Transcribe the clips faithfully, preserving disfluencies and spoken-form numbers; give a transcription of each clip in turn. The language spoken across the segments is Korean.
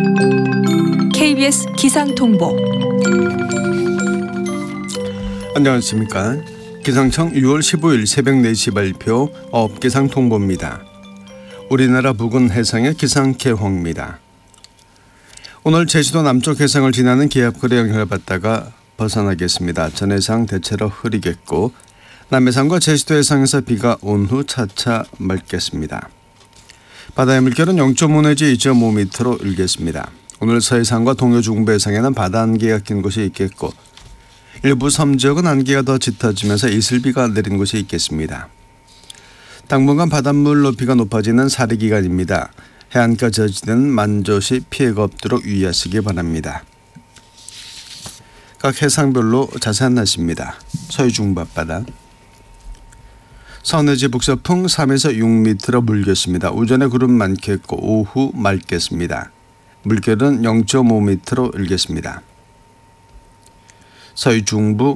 케이비에스 기상통보. 안녕하십니까. 기상청 유월 십오일 새벽 네 시 발표 어업기상통보입니다. 우리나라 부근 해상의 기상계획입니다. 오늘 제주도 남쪽 해상을 지나는 기압골의 영향을 받다가 벗어나겠습니다. 전해상 대체로 흐리겠고 남해상과 제주도 해상에서 비가 온 후 차차 맑겠습니다. 바다의 물결은 영 점 오 내지 이 점 오 미터로 일겠습니다. 오늘 서해상과 동해 중부 해상에는 바다 안개가 낀 곳이 있겠고 일부 섬 지역은 안개가 더 짙어지면서 이슬비가 내린 곳이 있겠습니다. 당분간 바닷물 높이가 높아지는 사리기간입니다. 해안가 저지대는 만조시 피해가 없도록 유의하시기 바랍니다. 각 해상별로 자세한 날씨입니다. 서해 중부 앞바다 서내지 북서풍 삼에서 육 미터로 불겠습니다. 오전에 구름 많겠고 오후 맑겠습니다. 물결은 영 점 오 미터로 일겠습니다. 서해 중부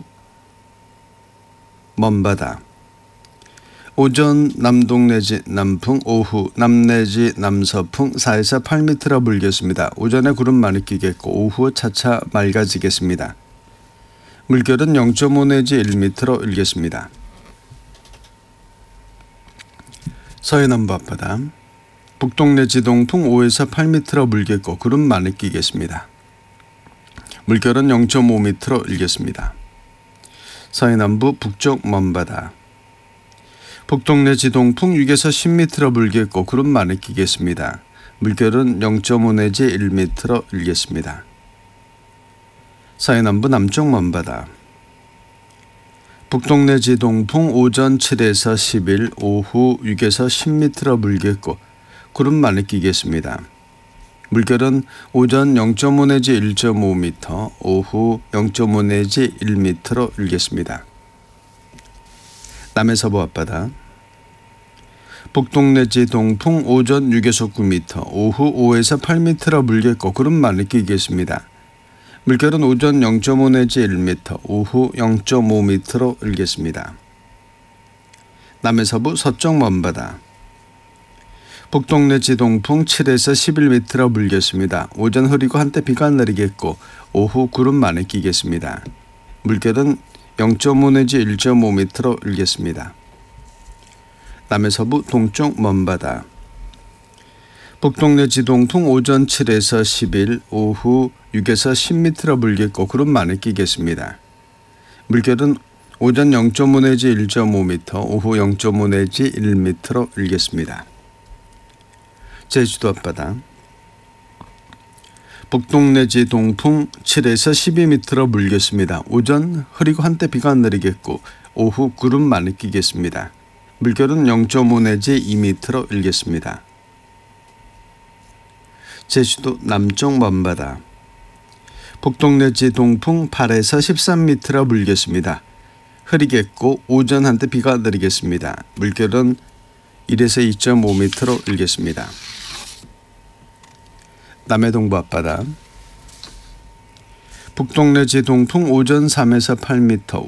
먼바다 오전 남동 내지 남풍, 오후 남 내지 남서풍 사에서 팔 미터로 불겠습니다. 오전에 구름 많이 끼겠고 오후 차차 맑아지겠습니다. 물결은 영 점 오 내지 일 미터로 일겠습니다. 서해 남부 앞바다 북동 내지 동풍 오에서 팔 미터로 불겠고 구름 많이 끼겠습니다. 물결은 영 점 오 미터로 일겠습니다. 서해 남부 북쪽 먼바다 북동 내지 동풍 육에서 십 미터로 불겠고 구름 많이 끼겠습니다. 물결은 영 점 오 내지 일 미터로 일겠습니다. 서해 남부 남쪽 먼바다 북동 내지 동풍 오전 칠에서 십일, 오후 육에서 십 미터로 불겠고 구름 많이 끼겠습니다. 물결은 오전 영 점 오 내지 일 점 오 미터, 오후 영 점 오 내지 일 미터로 일겠습니다. 남해서부 앞바다 북동 내지 동풍 오전 육에서 구 미터, 오후 오에서 팔 미터로 불겠고 구름 많이 끼겠습니다. 물결은 오전 영 점 오 내지 일 미터, 오후 영 점 오 미터로 일겠습니다. 남해서부 서쪽 먼바다 북동 내지 동풍 칠에서 십일 미터로 불겠습니다. 오전 흐리고 한때 비가 내리겠고 오후 구름 많이 끼겠습니다. 물결은 영 점 오 내지 일 점 오 미터로 일겠습니다. 남해서부 동쪽 먼바다 북동 내지 동풍 오전 칠에서 십일, 오후 육에서 십 미터로 불겠고 구름 많이 끼겠습니다. 물결은 오전 영 점 오 내지 일 점 오 미터, 오후 영 점 오 내지 일 미터로 일겠습니다. 제주도 앞바다 북동 내지 동풍 칠에서 십이 미터로 불겠습니다. 오전 흐리고 한때 비가 내리겠고 오후 구름 많이 끼겠습니다. 물결은 영 점 오 내지 이 미터로 일겠습니다. 제주도 남쪽 먼바다 북동 내지 동풍 팔에서 십삼 미터로 불겠습니다. 흐리겠고 오전 한때 비가 내리겠습니다. 물결은 일에서 이 점 오 미터로 일겠습니다. 남해동부 앞바다 북동 내지 동풍 오전 삼에서 팔 미터,